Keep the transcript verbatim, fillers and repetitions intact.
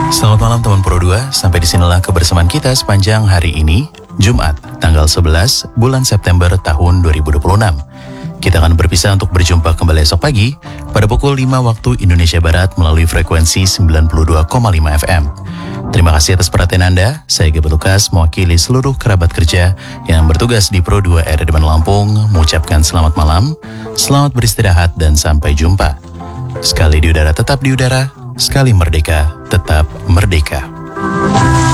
Selamat malam teman Pro dua, sampai disinilah kebersamaan kita sepanjang hari ini, Jumat, tanggal sebelas bulan September tahun dua ribu dua puluh enam. Kita akan berpisah untuk berjumpa kembali esok pagi pada pukul lima waktu Indonesia Barat melalui frekuensi sembilan puluh dua koma lima F M. Terima kasih atas perhatian Anda. Saya Gabriel Lukas, mewakili seluruh kerabat kerja yang bertugas di Pro dua R Depan Lampung, mengucapkan selamat malam, selamat beristirahat, dan sampai jumpa. Sekali di udara tetap di udara, sekali merdeka tetap merdeka.